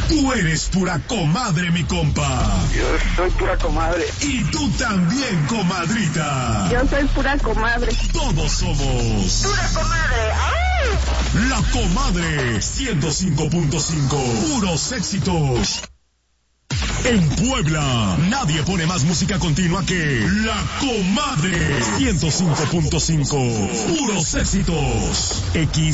Tú eres pura comadre, mi compa. Yo soy pura comadre. Y tú también, comadrita. Yo soy pura comadre. Todos somos pura comadre. ¡Ay! La Comadre 105.5. Puros éxitos. En Puebla, nadie pone más música continua que La Comadre 105.5. Puros éxitos.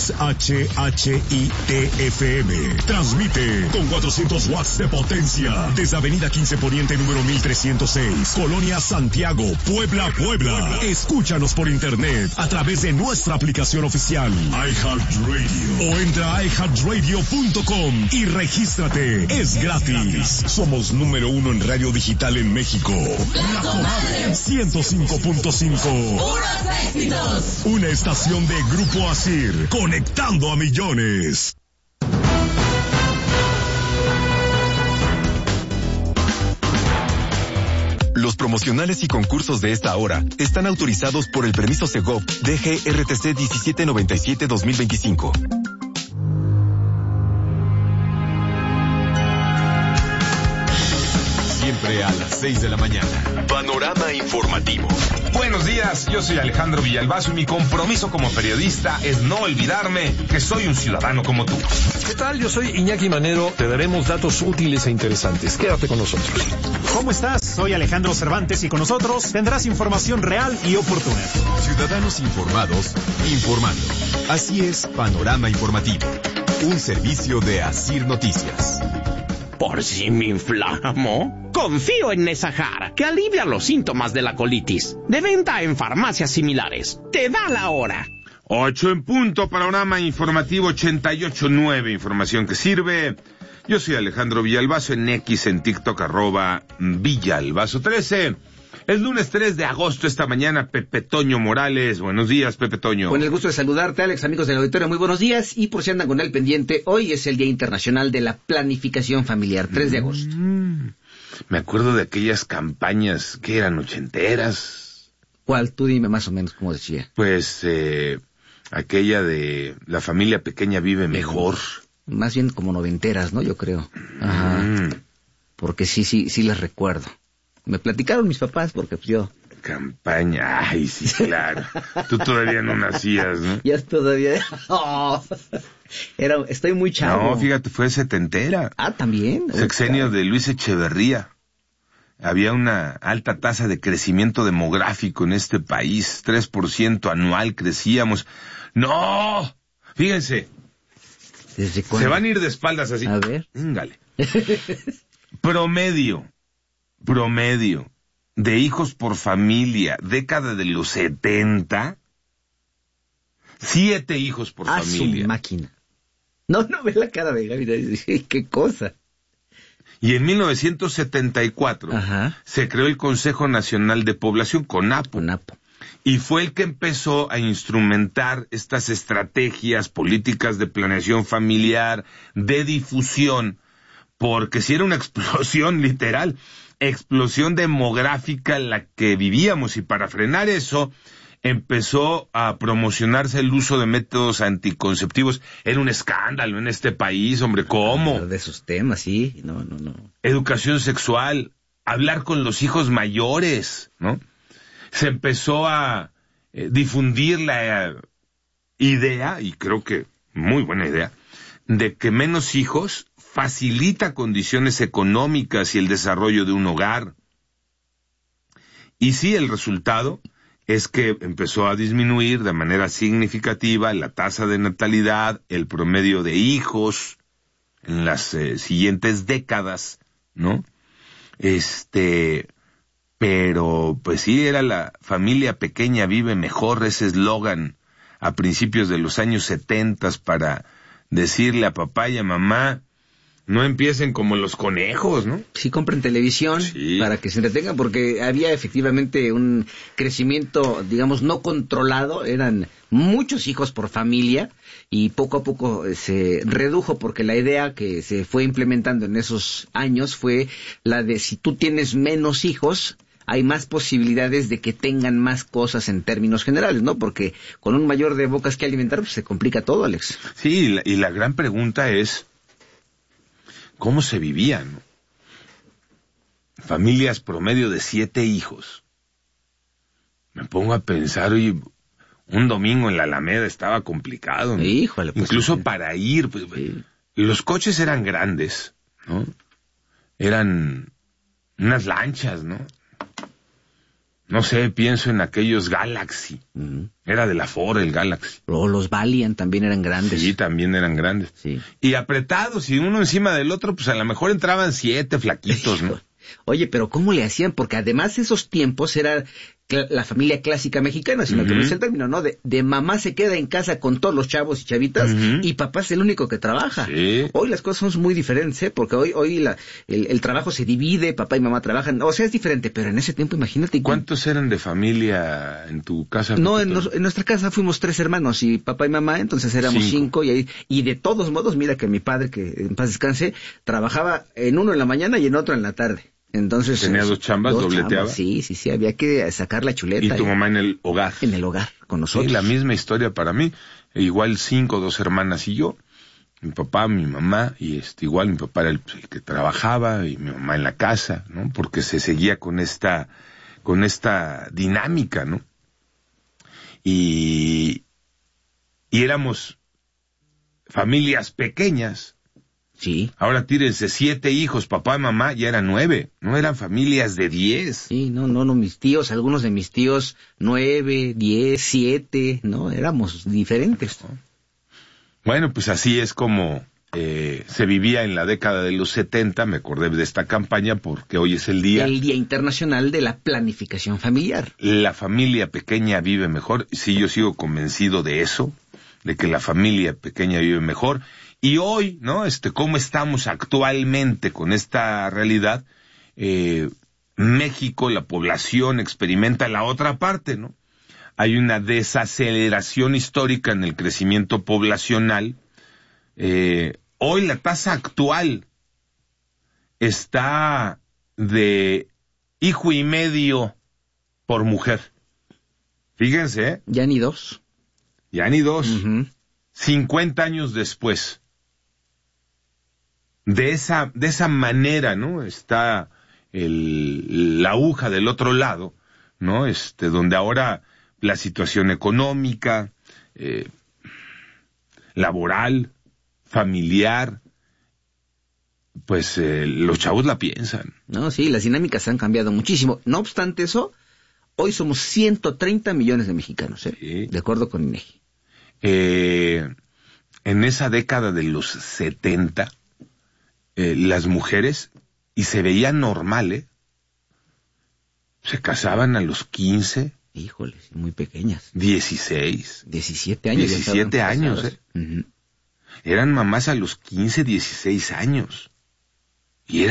XHHITFM. Transmite con 400 watts de potencia desde Avenida 15 Poniente número 1306, Colonia Santiago, Puebla, Puebla. Escúchanos por internet a través de nuestra aplicación oficial iHeartRadio o entra a iHeartRadio.com y regístrate. Es gratis. Somos número 1 en radio digital en México. La Comadre 105.5. ¡Puros éxitos! Una estación de Grupo Asir, conectando a millones. Los promocionales y concursos de esta hora están autorizados por el permiso Segov DGRTC 1797-2025. Siempre a las 6 de la mañana. Panorama informativo. Buenos días, yo soy Alejandro Villalbazo y mi compromiso como periodista es no olvidarme que soy un ciudadano como tú. ¿Qué tal? Yo soy Iñaki Manero. Te daremos datos útiles e interesantes. Quédate con nosotros. ¿Cómo estás? Soy Alejandro Cervantes y con nosotros tendrás información real y oportuna. Ciudadanos informados, informando. Así es, Panorama Informativo. Un servicio de Asir Noticias. ¿Por si me inflamo? Confío en Nesahar, que alivia los síntomas de la colitis. De venta en farmacias similares. Te da la hora. 8 en punto, Panorama Informativo 88.9, información que sirve. Yo soy Alejandro Villalbazo, en X, en TikTok, @Villalbazo13. Es lunes 3 de agosto, esta mañana, Pepe Toño Morales. Buenos días, Pepe Toño. Con el gusto de saludarte, Alex, amigos del auditorio, muy buenos días. Y por si andan con el pendiente, hoy es el Día Internacional de la Planificación Familiar, 3 de agosto. Me acuerdo de aquellas campañas que eran ochenteras. ¿Cuál? Tú dime más o menos cómo decía. Pues, aquella de la familia pequeña vive mejor. Más bien como noventeras, ¿no? Yo creo. Ajá. Porque sí las recuerdo. Me platicaron mis papás porque pues yo... Campaña, ay, sí, claro. Tú todavía no nacías, ¿no? Ya todavía... Oh. Estoy muy chavo. No, fíjate, fue setentera. Ah, ¿también? Sexenio de Luis Echeverría. Había una alta tasa de crecimiento demográfico en este país. 3% anual crecíamos. ¡No! Fíjense. ¿Desde cuándo? Se van a ir de espaldas así. A ver. Íngale. Promedio de hijos por familia, década de los 70, 7 hijos por familia. Su máquina. No ve la cara de Gaby, qué cosa. Y en 1974 se creó el Consejo Nacional de Población, CONAPO. Y fue el que empezó a instrumentar estas estrategias políticas de planeación familiar, de difusión, porque si era una explosión literal, explosión demográfica en la que vivíamos, y para frenar eso empezó a promocionarse el uso de métodos anticonceptivos. Era un escándalo en este país, hombre, ¿cómo? De esos temas, sí, no. Educación sexual, hablar con los hijos mayores, ¿no? Se empezó a difundir la idea, y creo que muy buena idea, de que menos hijos facilita condiciones económicas y el desarrollo de un hogar. Y sí, el resultado es que empezó a disminuir de manera significativa la tasa de natalidad, el promedio de hijos en las siguientes décadas, ¿no? Pero pues sí, era la familia pequeña vive mejor, ese eslogan a principios de los años 70 para decirle a papá y a mamá, no empiecen como los conejos, ¿no? Sí, compren televisión para que se entretengan, porque había efectivamente un crecimiento, digamos, no controlado, eran muchos hijos por familia, y poco a poco se redujo, porque la idea que se fue implementando en esos años fue la de si tú tienes menos hijos, hay más posibilidades de que tengan más cosas en términos generales, ¿no? Porque con un mayor de bocas que alimentar, pues se complica todo, Alex. Sí, y la gran pregunta es, cómo se vivía, ¿no? Familias promedio de 7 hijos. Me pongo a pensar, oye, un domingo en la Alameda estaba complicado, ¿no? Híjole, pues, incluso sí. para ir, pues, Sí. los coches eran grandes, ¿no? Eran unas lanchas, ¿no? No sé, pienso en aquellos Galaxy. Era de la Ford el Galaxy. O los Valiant también eran grandes. Sí, también eran grandes. Sí. Y apretados, y uno encima del otro, pues a lo mejor entraban 7 flaquitos, ¿no? Oye, pero ¿cómo le hacían? Porque además esos tiempos era la familia clásica mexicana, si no te ves el término, ¿no? De mamá se queda en casa con todos los chavos y chavitas y papá es el único que trabaja. Sí. Hoy las cosas son muy diferentes, ¿eh? Porque hoy el trabajo se divide, papá y mamá trabajan, o sea, es diferente, pero en ese tiempo imagínate. ¿Cuántos eran de familia en tu casa? No, en nuestra casa fuimos 3 hermanos y papá y mamá, entonces éramos 5 y de todos modos, mira que mi padre, que en paz descanse, trabajaba en uno en la mañana y en otro en la tarde. Entonces tenía 2 chambas, dobleteaba. Sí, había que sacar la chuleta. ¿Y tu mamá en el hogar? En el hogar, con nosotros. Sí, la misma historia para mí. Igual 5, 2 hermanas y yo. Mi papá, mi mamá, y igual mi papá era el que trabajaba y mi mamá en la casa, ¿no? Porque se seguía con esta dinámica, ¿no? Y éramos familias pequeñas. Sí. Ahora tírense 7 hijos, papá y mamá, ya eran 9, no eran familias de 10. Sí, no, mis tíos, algunos de mis tíos, 9, 10, 7, no, éramos diferentes. Bueno, pues así es como se vivía en la década de los 70, me acordé de esta campaña porque hoy es el Día Internacional de la Planificación Familiar. La familia pequeña vive mejor, sí, yo sigo convencido de eso, de que la familia pequeña vive mejor. Y hoy, ¿no? ¿Cómo estamos actualmente con esta realidad? México, la población experimenta la otra parte, ¿no? Hay una desaceleración histórica en el crecimiento poblacional. Hoy la tasa actual está de 1.5 por mujer. Fíjense, ¿eh? Ya ni 2. Ya ni 2. 50 años después. De esa manera, ¿no? Está la aguja del otro lado, ¿no? Donde ahora la situación económica, laboral, familiar, pues los chavos la piensan. No, sí, las dinámicas han cambiado muchísimo. No obstante eso, hoy somos 130 millones de mexicanos, ¿eh? Sí. De acuerdo con INEGI. En esa década de los 70, las mujeres, y se veía normal, se casaban a los 15. Híjoles, muy pequeñas. 16. 17 años. 17 años, Eran mamás a los 15, 16 años. Y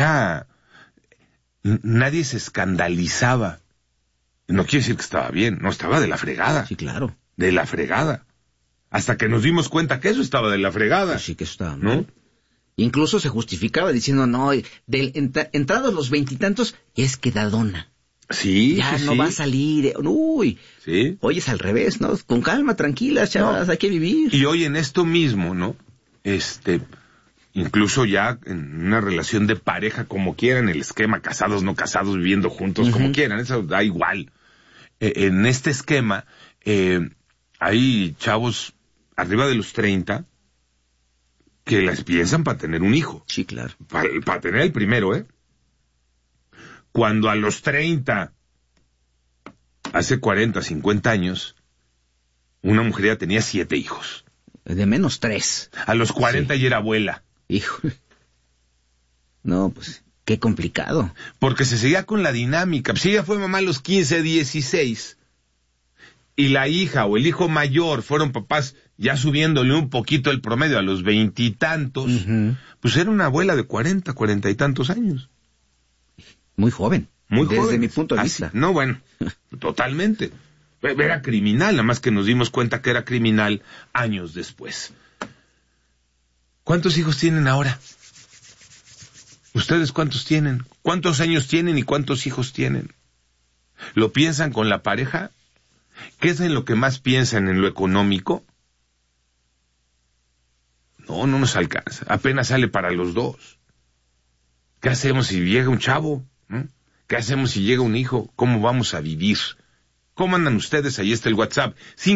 nadie se escandalizaba. No quiere decir que estaba bien, no, estaba de la fregada. Sí, claro. De la fregada. Hasta que nos dimos cuenta que eso estaba de la fregada. Sí, que eso estaba, ¿no? Incluso se justificaba diciendo, no, entrados los 20 y tantos, es quedadona. Sí, ya sí, no va a salir. Uy. Sí. Hoy es al revés, ¿no? Con calma, tranquilas, chavas, hay que vivir. Y hoy en esto mismo, ¿no? Incluso ya en una relación de pareja, como quieran, el esquema casados, no casados, viviendo juntos, como quieran, eso da igual. En este esquema, hay chavos arriba de los 30 que las piensan para tener un hijo. Sí, claro. Para tener el primero, Cuando a los 30, hace 40, 50 años, una mujer ya tenía 7 hijos. De menos 3. A los 40 ya era abuela. Hijo. No, pues, qué complicado. Porque se seguía con la dinámica. Si ella fue mamá a los 15, 16, y la hija o el hijo mayor fueron papás ya subiéndole un poquito el promedio a los 20 y tantos, pues era una abuela de 40, 40 y tantos años. Muy joven. Muy joven. Desde mi punto de vista. No, bueno, totalmente. Era criminal, nada más que nos dimos cuenta que era criminal años después. ¿Cuántos hijos tienen ahora? ¿Ustedes cuántos tienen? ¿Cuántos años tienen y cuántos hijos tienen? ¿Lo piensan con la pareja? ¿Qué es en lo que más piensan? ¿En lo económico? No nos alcanza. Apenas sale para los 2. ¿Qué hacemos si llega un chavo? ¿Qué hacemos si llega un hijo? ¿Cómo vamos a vivir? ¿Cómo andan ustedes? Ahí está el WhatsApp,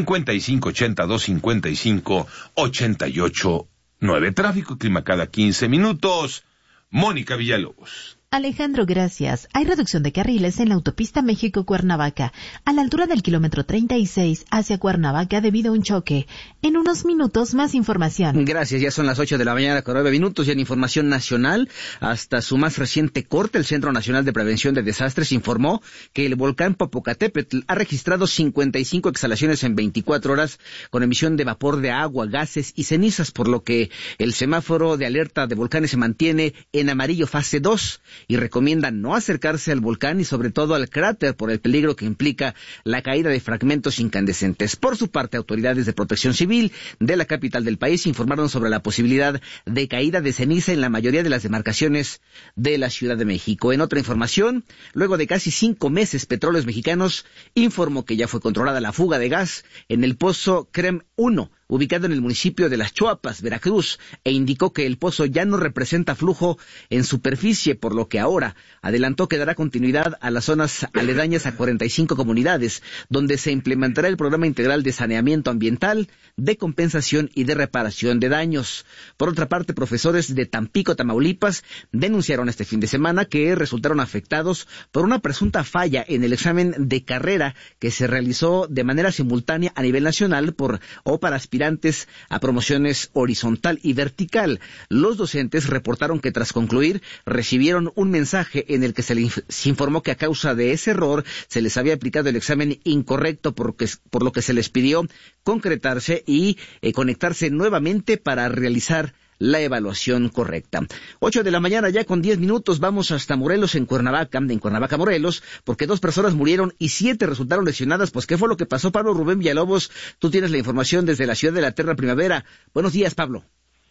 5582-55-88-9. Tráfico y clima cada 15 minutos. Mónica Villalobos. Alejandro, gracias. Hay reducción de carriles en la autopista México-Cuernavaca, a la altura del kilómetro 36 hacia Cuernavaca debido a un choque. En unos minutos, más información. Gracias, ya son las 8 de la mañana con 9 minutos y en información nacional, hasta su más reciente corte, el Centro Nacional de Prevención de Desastres informó que el volcán Popocatépetl ha registrado 55 exhalaciones en 24 horas con emisión de vapor de agua, gases y cenizas, por lo que el semáforo de alerta de volcanes se mantiene en amarillo fase 2. Y recomiendan no acercarse al volcán y sobre todo al cráter por el peligro que implica la caída de fragmentos incandescentes. Por su parte, autoridades de protección civil de la capital del país informaron sobre la posibilidad de caída de ceniza en la mayoría de las demarcaciones de la Ciudad de México. En otra información, luego de casi 5 meses, Petróleos Mexicanos informó que ya fue controlada la fuga de gas en el pozo CREM 1, ubicado en el municipio de Las Chuapas, Veracruz, e indicó que el pozo ya no representa flujo en superficie, por lo que ahora adelantó que dará continuidad a las zonas aledañas a 45 comunidades, donde se implementará el programa integral de saneamiento ambiental, de compensación y de reparación de daños. Por otra parte, profesores de Tampico, Tamaulipas, denunciaron este fin de semana que resultaron afectados por una presunta falla en el examen de carrera que se realizó de manera simultánea a nivel nacional para aspirantes a promociones horizontal y vertical. Los docentes reportaron que tras concluir recibieron un mensaje en el que se les informó que a causa de ese error se les había aplicado el examen incorrecto, por lo que se les pidió concretarse y conectarse nuevamente para realizar la evaluación correcta. 8 de la mañana ya con 10 minutos, vamos hasta Morelos, en Cuernavaca, Morelos, porque 2 personas murieron y 7 resultaron lesionadas. Pues, ¿qué fue lo que pasó, Pablo Rubén Villalobos? Tú tienes la información desde la ciudad de la Eterna Primavera. Buenos días, Pablo.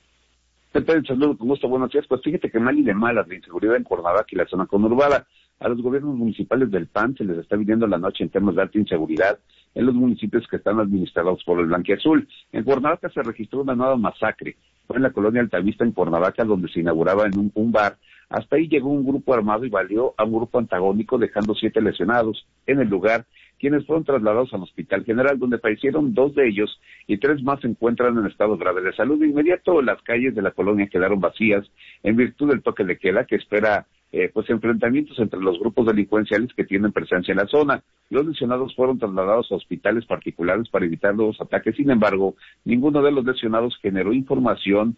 Saludos, con gusto, buenos días. Pues fíjate que mal y de malas la inseguridad en Cuernavaca y la zona conurbada. A los gobiernos municipales del PAN se les está viviendo la noche en temas de alta inseguridad en los municipios que están administrados por el Blanquiazul. En Cuernavaca se registró una nueva masacre. Fue en la colonia Altavista, en Cuernavaca, donde se inauguraba en un bar. Hasta ahí llegó un grupo armado y valió a un grupo antagónico, dejando 7 lesionados en el lugar, quienes fueron trasladados al Hospital General, donde fallecieron 2 de ellos y 3 más se encuentran en estado grave de salud. De inmediato, las calles de la colonia quedaron vacías en virtud del toque de queda que espera enfrentamientos entre los grupos delincuenciales que tienen presencia en la zona. Los lesionados fueron trasladados a hospitales particulares para evitar los ataques. Sin embargo, ninguno de los lesionados generó información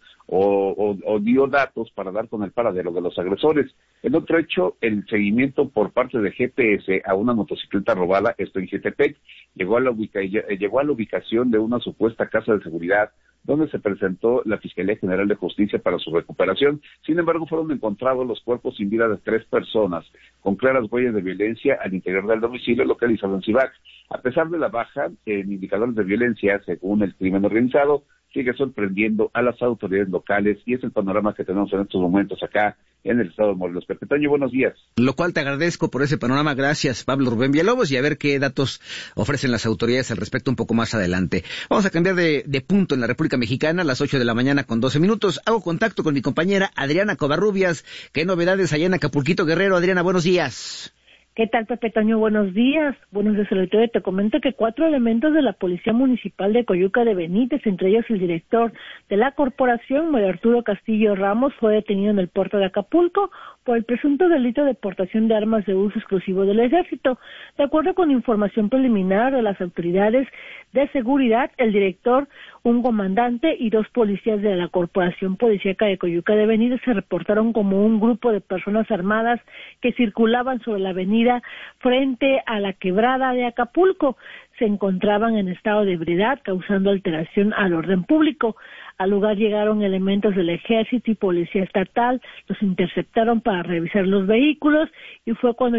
o dio datos para dar con el paradero de los agresores. En otro hecho, el seguimiento por parte de GPS a una motocicleta robada, esto en Jietepec, llegó a la ubicación de una supuesta casa de seguridad, donde se presentó la Fiscalía General de Justicia para su recuperación. Sin embargo, fueron encontrados los cuerpos sin vida de 3 personas, con claras huellas de violencia al interior del domicilio localizado en Cibac. A pesar de la baja en indicadores de violencia, según el crimen organizado, sigue sorprendiendo a las autoridades locales y es el panorama que tenemos en estos momentos acá en el estado de Morelos. Pepe Toño, buenos días. Lo cual te agradezco por ese panorama. Gracias, Pablo Rubén Villalobos, y a ver qué datos ofrecen las autoridades al respecto un poco más adelante. Vamos a cambiar de punto en la República Mexicana, a las 8 de la mañana con 12 minutos. Hago contacto con mi compañera Adriana Covarrubias. ¿Qué novedades allá en Acapulquito, Guerrero? Adriana, buenos días. ¿Qué tal, Pepe Toño? Buenos días. Buenos días, auditorio. Te comento que 4 elementos de la Policía Municipal de Coyuca de Benítez, entre ellos el director de la corporación, Mario Arturo Castillo Ramos, fue detenido en el puerto de Acapulco por el presunto delito de portación de armas de uso exclusivo del Ejército. De acuerdo con información preliminar de las autoridades de seguridad, el director, un comandante y 2 policías de la Corporación Policíaca de Coyuca de Benítez se reportaron como un grupo de personas armadas que circulaban sobre la avenida frente a la quebrada de Acapulco. Se encontraban en estado de ebriedad, causando alteración al orden público. Al lugar llegaron elementos del Ejército y Policía Estatal, los interceptaron para revisar los vehículos y fue cuando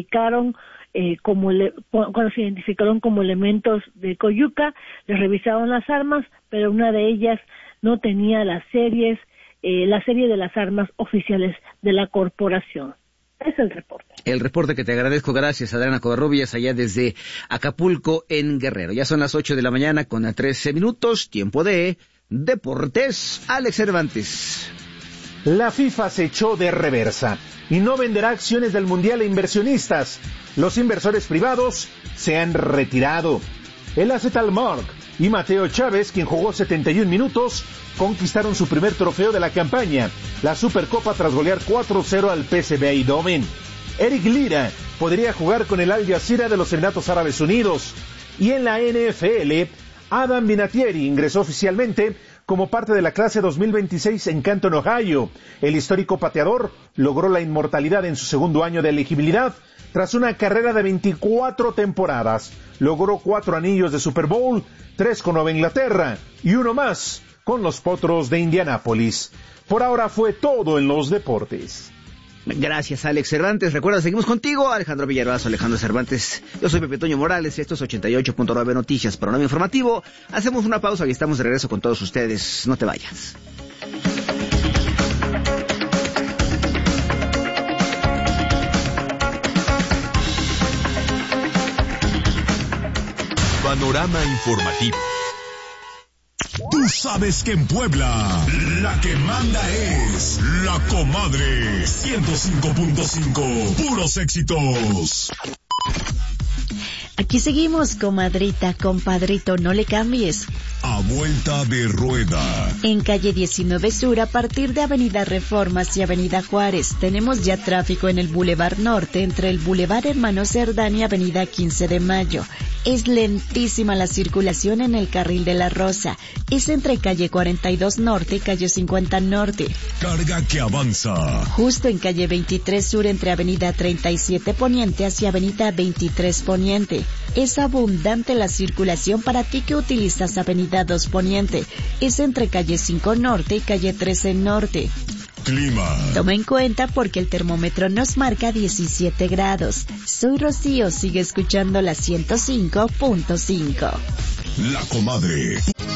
cuando se identificaron como elementos de Coyuca, les revisaron las armas, pero una de ellas no tenía la serie de las armas oficiales de la corporación. Es el reporte. El reporte que te agradezco. Gracias, Adriana Covarrubias, allá desde Acapulco, en Guerrero. Ya son las 8 de la mañana con 13 minutos, tiempo de Deportes. Alex Cervantes. La FIFA se echó de reversa y no venderá acciones del Mundial a inversionistas. Los inversores privados se han retirado. El AZ Alkmaar y Mateo Chávez, quien jugó 71 minutos, conquistaron su primer trofeo de la campaña, la Supercopa, tras golear 4-0 al PSV Eindhoven. Eric Lira podría jugar con el Al Jazeera de los Emiratos Árabes Unidos. Y en la NFL, Adam Vinatieri ingresó oficialmente como parte de la clase 2026 en Canton, Ohio. El histórico pateador logró la inmortalidad en su segundo año de elegibilidad tras una carrera de 24 temporadas. Logró 4 anillos de Super Bowl, 3 con Nueva Inglaterra y 1 más con los Potros de Indianápolis. Por ahora fue todo en los deportes. Gracias, Alex Cervantes. Recuerda, seguimos contigo, Alejandro Villarbazo, Alejandro Cervantes. Yo soy Pepe Toño Morales, esto es 88.9 Noticias, Panorama Informativo. Hacemos una pausa y estamos de regreso con todos ustedes. No te vayas. Panorama Informativo. Tú sabes que en Puebla, la que manda es La Comadre 105.5, puros éxitos. Aquí seguimos, comadrita, compadrito, no le cambies. A vuelta de rueda. En calle 19 Sur, a partir de Avenida Reformas y Avenida Juárez, tenemos ya tráfico en el Boulevard Norte, entre el Boulevard Hermano Cerdán y Avenida 15 de Mayo. Es lentísima la circulación en el carril de la Rosa. Es entre calle 42 Norte y calle 50 Norte. Carga que avanza. Justo en calle 23 Sur, entre Avenida 37 Poniente hacia Avenida 23 Poniente. Es abundante la circulación para ti que utilizas Avenida 2 Poniente. Es entre calle 5 Norte y calle 13 Norte. Clima. Toma en cuenta porque el termómetro nos marca 17 grados. Soy Rocío, sigue escuchando la 105.5. La Comadre.